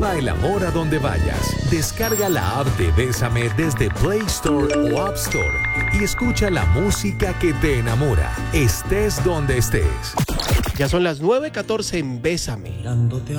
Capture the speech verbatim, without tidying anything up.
Lleva el amor a donde vayas. Descarga la app de Bésame desde Play Store o App Store y escucha la música que te enamora, estés donde estés. Ya son las nueve catorce en Bésame.